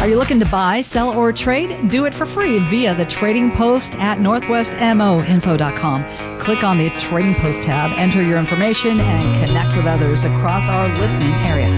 Are you looking to buy, sell, or trade? Do it for free via the Trading Post at northwestmoinfo.com. Click on the Trading Post tab, enter your information, and connect with others across our listening area.